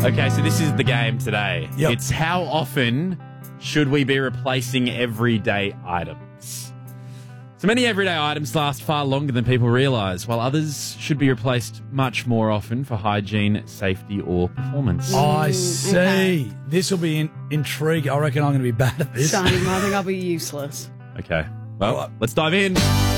Okay, so this is the game today. Yep. It's how often should we be replacing everyday items? So many everyday items last far longer than people realise, while others should be replaced much more often for hygiene, safety or performance. I see. okay. This will be intriguing. I reckon I'm going to be bad at this. Same. I think I'll be useless. Okay, well, Alright. let's dive in.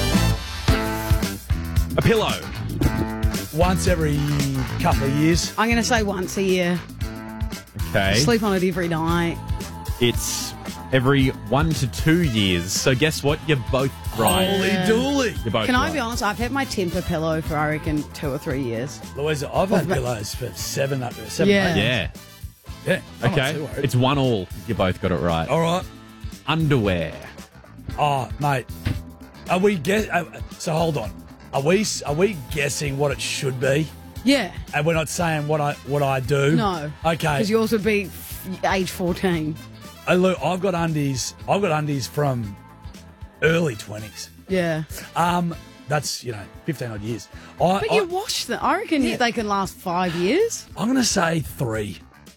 A pillow. Once every couple of years. I'm going to say once a year. Okay. Sleep on it every night. It's every 1 to 2 years. So guess what? You're both right. Holy dooly. You're both Can right. I be honest? I've had my temper pillow for, I reckon, 2 or 3 years. Louisa, I've had pillows for seven, Yeah. 8. Yeah. Yeah. I'm not Okay. too worried. It's 1-1. You both got it right. All right. Underwear. Oh, mate. Are we so hold on. Are we guessing what it should be? Yeah. And we're not saying what I do? No. Okay. Because yours would be age 14. Look, I've got undies from early 20s. Yeah. That's, 15 odd years. I, But you wash them. I reckon they can last 5 years. I'm going to say 3.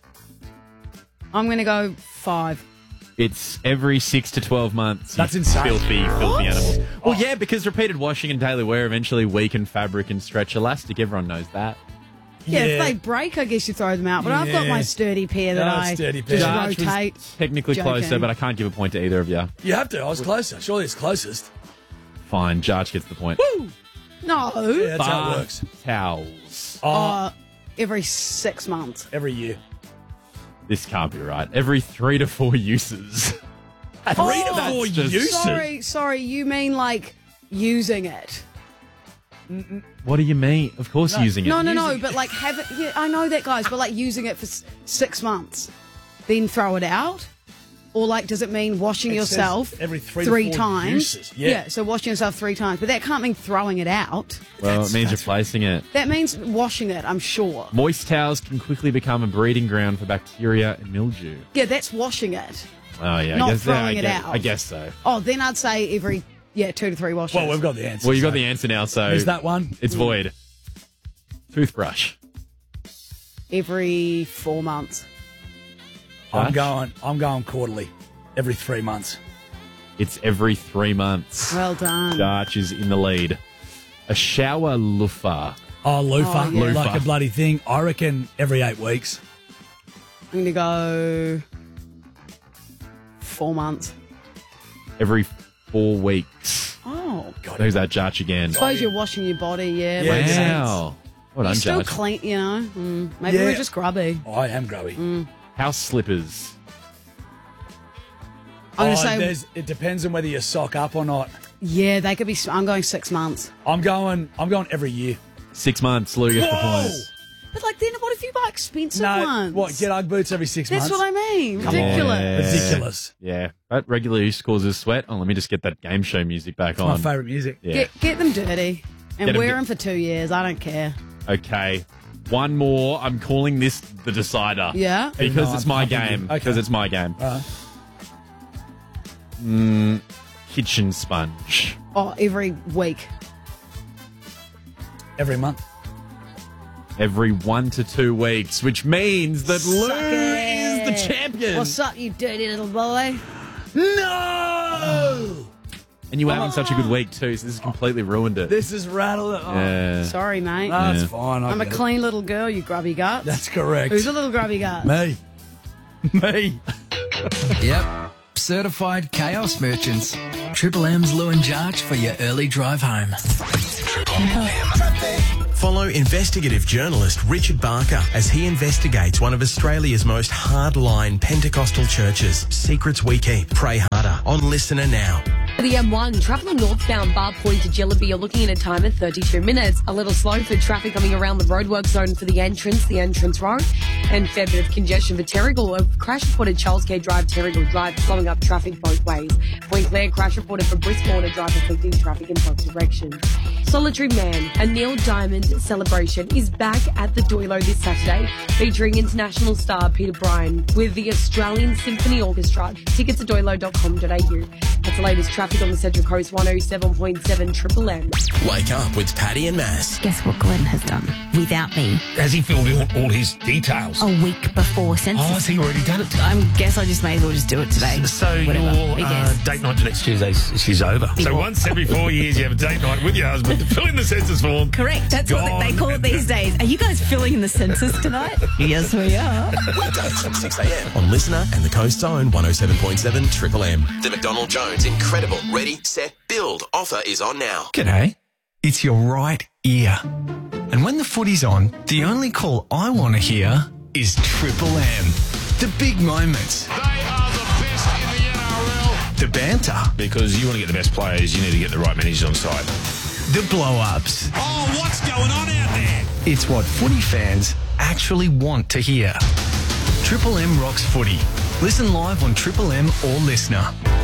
I'm going to go 5. It's every 6 to 12 months. That's you insane. Filthy What? animals. Well, yeah, because repeated washing and daily wear eventually weaken fabric and stretch elastic. Everyone knows that. Yeah, if they break, I guess you throw them out. But I've got Yeah. my sturdy pair that I sturdy pair. just Jarch was rotate. technically Joking. closer, but I can't give a point to either of you. You have to. I was closer. Surely it's closest. Fine, Jarch gets the point. No. Yeah, that's how it Bath works. Towels. Every 6 months. Every year. This can't be right. Every 3 to 4 uses. 3 to 4 just- uses? Sorry, you mean like using it? What do you mean? Of course, using it. No, but like have it. Yeah, I know that, guys, but like using it for 6 months, then throw it out, or like does it mean washing It says yourself every 3 to 4 times? uses. Yeah. So washing yourself 3 times, but that can't mean throwing it out. Well, it means replacing it. That means washing it. I'm sure. Moist towels can quickly become a breeding ground for bacteria and mildew. Yeah, that's washing it. Oh, yeah. Not I guess, throwing it out. I guess so. Oh, then I'd say every 2 to 3 washes. Well, we've got the answer. Well, you got the answer now, so Is that one? it's void. Toothbrush. every 4 months. I'm Josh? going quarterly. Every 3 months. It's every 3 months. Well done. Jarch is in the lead. A shower loofah. Oh, loofah. Oh, yeah. Like Loofah. a bloody thing. I reckon every 8 weeks. I'm gonna go 4 months. Every 4 weeks. Oh, God, There's that Jarch again. suppose you're washing your body. Yeah, Yeah, makes sense. Wow. Well done, You're still Jarch. clean, you know. Maybe Yeah. we're just grubby. I am grubby. House slippers. I'm gonna say, it depends on whether you sock up or not. yeah, they could be. I'm going 6 months. I'm going every year. 6 months. Lou gets the Whoa! point. But like, then what if you buy expensive No, ones? what? Get Ugg boots every 6 That's months? what I mean. Come on. Ridiculous. Ridiculous. Yeah. That regularly causes sweat. Oh, let me just get that game show music back My on. favourite music. Yeah. Get them dirty and Get 'em wear di- them for 2 years. I don't care. Okay. One more. I'm calling this the decider. Yeah. Because Even though it's I'm my pumping you. game. Okay. Because it's my game. Right. Kitchen sponge. Oh, every week. Every month. Every 1 to 2 weeks, which means that Lou Suck is the it. champion. What's up, you dirty little boy? No! And you were having such a good week too, so this has completely ruined it. This is rattled. Oh, Yeah. Sorry, mate. That's Yeah. fine. I'm a clean little girl, you grubby guts. That's correct. Who's a little grubby gut? Me. Me. Yep. Certified chaos merchants. Triple M's Lou and Jarch for your early drive home. Follow investigative journalist Richard Barker as he investigates one of Australia's most hardline Pentecostal churches. Secrets we keep. Pray harder. On Listener Now. The M1, travelling northbound Bar Point to Jillaby, you're looking at a time of 32 minutes. A little slow for traffic coming around the roadwork zone for the entrance road. And fair bit of congestion for Terrigal. A crash reported Charles K Drive, Terrigal Drive, slowing up traffic both ways. Point Clare, crash reported for Brisbane, a drive affecting traffic in both directions. So Solitary Man, a Neil Diamond celebration, is back at the Doilo this Saturday, featuring international star Peter Bryan with the Australian Symphony Orchestra. Tickets at doilo.com.au. That's the latest traffic on the Central Coast, 107.7 Triple M. Wake up with Paddy and Mass. Guess what Glenn has done without me Has he filled in all his details? a week before census? Oh, has he already done it? I guess I just may as well just do it today. So Whatever. your Who cares? date night to next Tuesday is over. So once every 4 years you have a date night with your husband to fill in the census form. Correct. That's what Gone. they call it these days. Are you guys filling in the census tonight? Yes, we are. Weekdays from 6 a.m. on Listener and the Coast Zone 107.7 Triple M. The McDonald Jones Incredible Ready, Set, Build offer is on now. G'day. It's your right ear. And when the footy's on, the only call I want to hear is Triple M. The big moments. They are the best in the NRL. The banter. Because you want to get the best players, you need to get the right managers on side. The blow-ups. Oh, what's going on out there? It's what footy fans actually want to hear. Triple M rocks footy. Listen live on Triple M or Listener.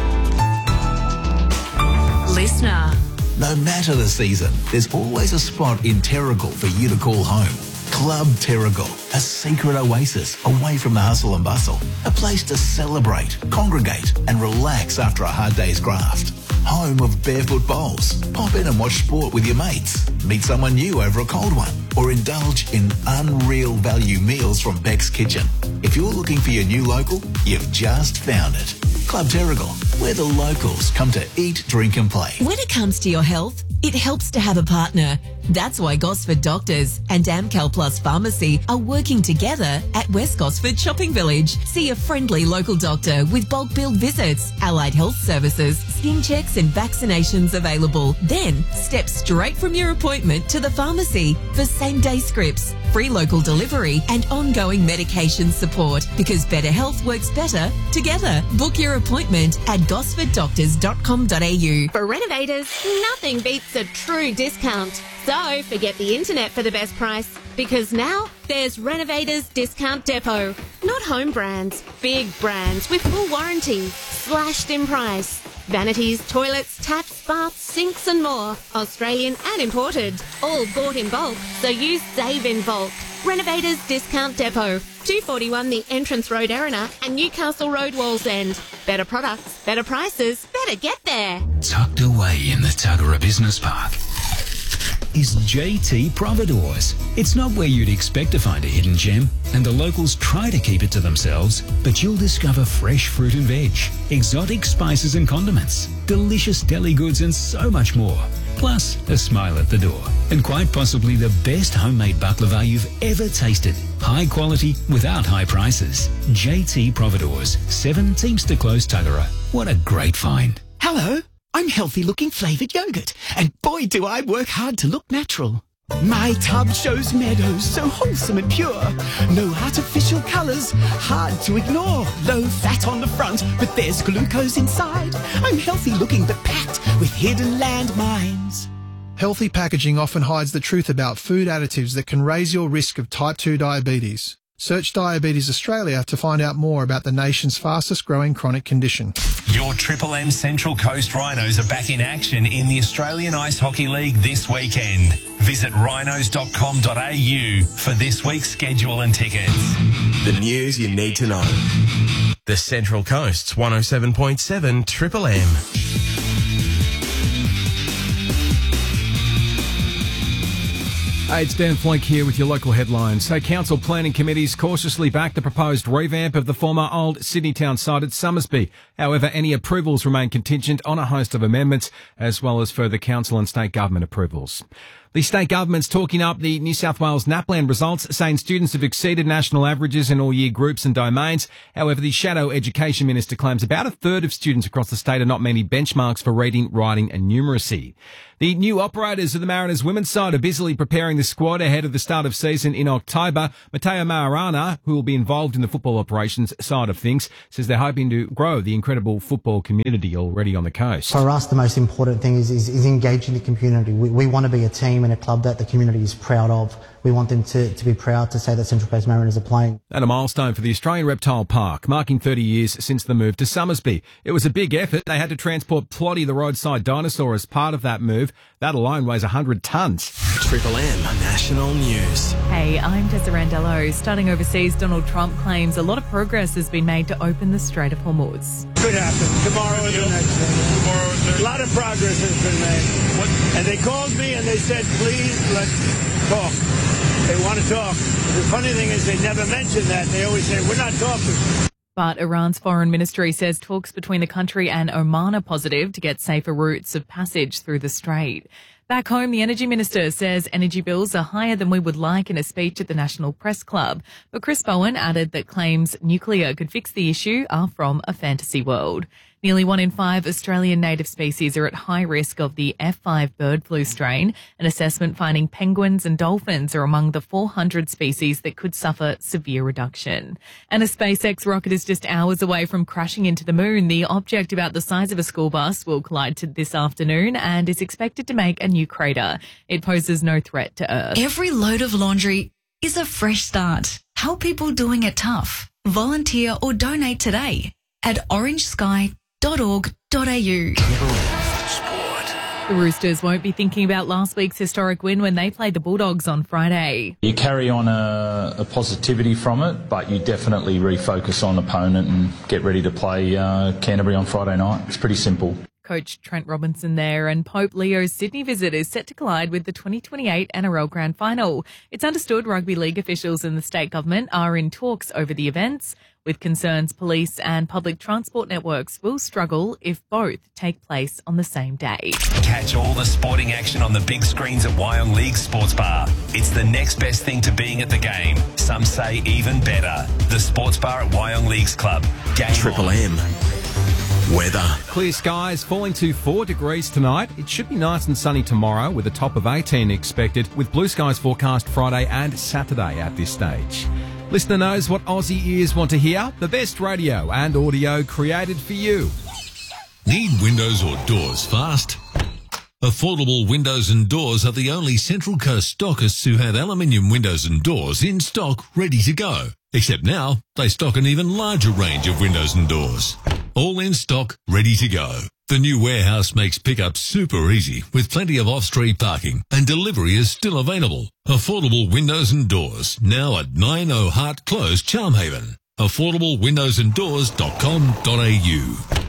Listener. No matter the season, there's always a spot in Terrigal for you to call home. Club Terrigal, a secret oasis away from the hustle and bustle. A place to celebrate, congregate and relax after a hard day's graft. Home of barefoot bowls. Pop in and watch sport with your mates. Meet someone new over a cold one. Or indulge in unreal value meals from Beck's Kitchen. If you're looking for your new local, you've just found it. Club Terrigal, where the locals come to eat, drink and play. When it comes to your health, it helps to have a partner. That's why Gosford Doctors and Amcal Plus Pharmacy are working together at West Gosford Shopping Village. See a friendly local doctor with bulk billed visits, allied health services, skin checks and vaccinations available. Then step straight from your appointment to the pharmacy for same-day scripts, free local delivery and ongoing medication support, because better health works better together. Book your appointment at gosforddoctors.com.au. For renovators, nothing beats a true discount. So forget the internet for the best price, because now there's Renovators Discount Depot. Not home brands, big brands with full warranty, slashed in price. Vanities, toilets, taps, baths, sinks and more. Australian and imported. All bought in bulk, so you save in bulk. Renovators Discount Depot. 241 the Entrance Road, Erina, and Newcastle Road, Wallsend. Better products, better prices, better get there. Tucked away in the Tuggerah Business Park is JT Providores. It's not where you'd expect to find a hidden gem, and the locals try to keep it to themselves, but you'll discover fresh fruit and veg, exotic spices and condiments, delicious deli goods and so much more. Plus, a smile at the door. And quite possibly the best homemade baklava you've ever tasted. High quality without high prices. JT Providores, 7 Teamster Close, Tuggerah. What a great find. Hello, I'm healthy looking flavoured yogurt, and boy do I work hard to look natural. My tub shows meadows so wholesome and pure. No artificial colours, hard to ignore. Low fat on the front, but there's glucose inside. I'm healthy looking but packed with hidden landmines. Healthy packaging often hides the truth about food additives that can raise your risk of type 2 diabetes. Search Diabetes Australia to find out more about the nation's fastest growing chronic condition. Your Triple M Central Coast Rhinos are back in action in the Australian Ice Hockey League this weekend. Visit rhinos.com.au for this week's schedule and tickets. The news you need to know. The Central Coast's 107.7 Triple M. Hey, it's Dan Flake here with your local headlines. So council planning committees cautiously back the proposed revamp of the former old Sydney town site at Summersby. However, any approvals remain contingent on a host of amendments, as well as further council and state government approvals. The state government's talking up the New South Wales NAPLAN results, saying students have exceeded national averages in all year groups and domains. However, the Shadow Education Minister claims about a third of students across the state are not meeting benchmarks for reading, writing and numeracy. The new operators of the Mariners women's side are busily preparing the squad ahead of the start of season in October. Matteo Maharana, who will be involved in the football operations side of things, says they're hoping to grow the incredible football community already on the coast. For us, the most important thing is engaging the community. We want to be a team team and a club that the community is proud of. We want them to be proud to say that Central Coast Mariners are playing. And a milestone for the Australian Reptile Park, marking 30 years since the move to Summersby. It was a big effort. They had to transport Plotty the roadside dinosaur as part of that move. That alone weighs 100 tonnes. Triple M National News. Hey, I'm Tessa Randello. Starting overseas, Donald Trump claims a lot of progress has been made to open the Strait of Hormuz. Could happen. Tomorrow is the next day. A lot of progress has been made. And they called me and they said, please, let's talk. They want to talk. The funny thing is they never mention that. They always say, we're not talking. But Iran's foreign ministry says talks between the country and Oman are positive to get safer routes of passage through the strait. Back home, the energy minister says energy bills are higher than we would like in a speech at the National Press Club. But Chris Bowen added that claims nuclear could fix the issue are from a fantasy world. Nearly 1 in 5 Australian native species are at high risk of the F5 bird flu strain. An assessment finding penguins and dolphins are among the 400 species that could suffer severe reduction. And a SpaceX rocket is just hours away from crashing into the moon. The object, about the size of a school bus, will collide this afternoon and is expected to make a new crater. It poses no threat to Earth. Every load of laundry is a fresh start. Help people doing it tough. Volunteer or donate today at orangesky.org.au. The Roosters won't be thinking about last week's historic win when they played the Bulldogs on Friday. You carry on a positivity from it, but you definitely refocus on opponent and get ready to play Canterbury on Friday night. It's pretty simple. Coach Trent Robinson there, and Pope Leo's Sydney visit is set to collide with the 2028 NRL Grand Final. It's understood rugby league officials and the state government are in talks over the events, with concerns police and public transport networks will struggle if both take place on the same day. Catch all the sporting action on the big screens at Wyong League Sports Bar. It's the next best thing to being at the game. Some say even better. The Sports Bar at Wyong Leagues Club. Game Triple M. Weather. Clear skies, falling to 4 degrees tonight. It should be nice and sunny tomorrow with a top of 18 expected, with blue skies forecast Friday and Saturday at this stage. Listener knows what Aussie ears want to hear. The best radio and audio created for you. Need windows or doors fast? Affordable Windows and Doors are the only Central Coast stockists who have aluminium windows and doors in stock ready to go. Except now, they stock an even larger range of windows and doors. All in stock, ready to go. The new warehouse makes pickup super easy with plenty of off-street parking, and delivery is still available. Affordable Windows and Doors, now at 90 Hart Close, Charmhaven. AffordableWindowsandDoors.com.au.